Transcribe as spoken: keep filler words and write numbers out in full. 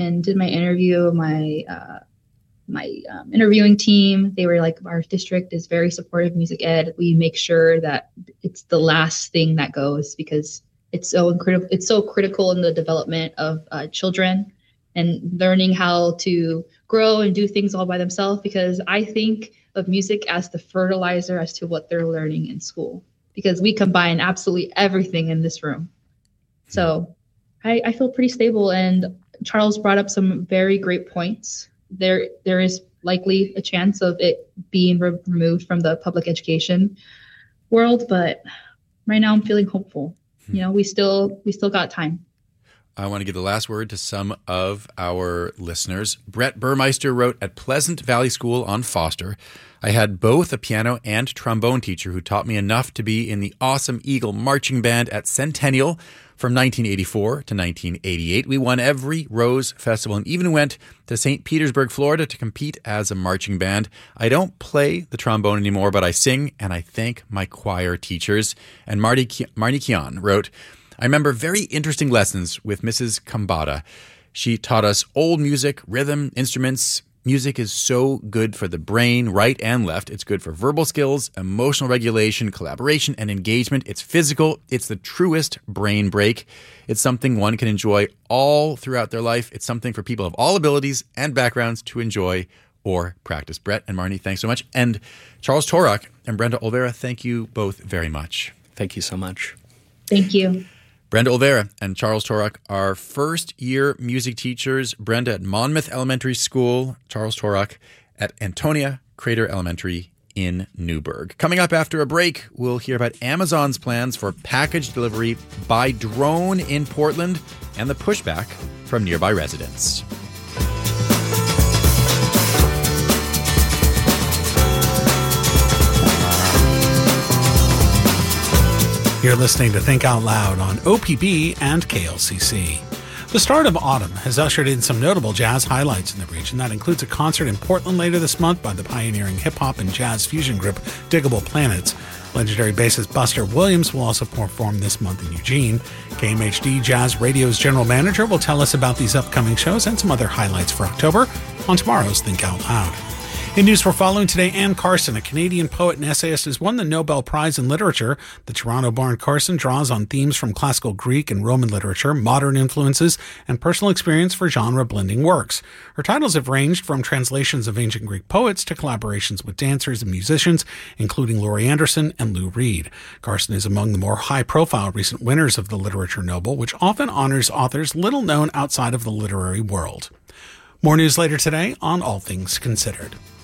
and did my interview. My uh, my um, interviewing team, they were like, our district is very supportive of music ed. We make sure that it's the last thing that goes because it's so incredible. It's so critical in the development of uh, children and learning how to grow and do things all by themselves. Because I think of music as the fertilizer as to what they're learning in school, because we combine absolutely everything in this room. So I, I feel pretty stable. And Charles brought up some very great points. There, there is likely a chance of it being re- removed from the public education world, but right now I'm feeling hopeful. Hmm. You know, we still, we still got time. I want to give the last word to some of our listeners. Brett Burmeister wrote, at Pleasant Valley School on Foster, I had both a piano and trombone teacher who taught me enough to be in the awesome Eagle Marching Band at Centennial from nineteen eighty-four to nineteen eighty-eight. We won every Rose Festival and even went to Saint Petersburg, Florida to compete as a marching band. I don't play the trombone anymore, but I sing and I thank my choir teachers. And Marty Marnie Kian wrote, I remember very interesting lessons with Missus Kambata. She taught us old music, rhythm, instruments. Music is so good for the brain, right and left. It's good for verbal skills, emotional regulation, collaboration, and engagement. It's physical. It's the truest brain break. It's something one can enjoy all throughout their life. It's something for people of all abilities and backgrounds to enjoy or practice. Brett and Marnie, thanks so much. And Charles Torok and Brenda Olvera, thank you both very much. Thank you so much. Thank you. Brenda Olvera and Charles Torok are first-year music teachers. Brenda at Monmouth Elementary School, Charles Torok at Antonia Crater Elementary in Newburgh. Coming up after a break, we'll hear about Amazon's plans for package delivery by drone in Portland and the pushback from nearby residents. You're listening to Think Out Loud on O P B and K L C C. The start of autumn has ushered in some notable jazz highlights in the region. That includes a concert in Portland later this month by the pioneering hip-hop and jazz fusion group Diggable Planets. Legendary bassist Buster Williams will also perform this month in Eugene. K M H D Jazz Radio's general manager will tell us about these upcoming shows and some other highlights for October on tomorrow's Think Out Loud. In news we're following today, Anne Carson, a Canadian poet and essayist, has won the Nobel Prize in Literature. The Toronto-born Carson draws on themes from classical Greek and Roman literature, modern influences, and personal experience for genre-blending works. Her titles have ranged from translations of ancient Greek poets to collaborations with dancers and musicians, including Laurie Anderson and Lou Reed. Carson is among the more high-profile recent winners of the Literature Nobel, which often honors authors little known outside of the literary world. More news later today on All Things Considered.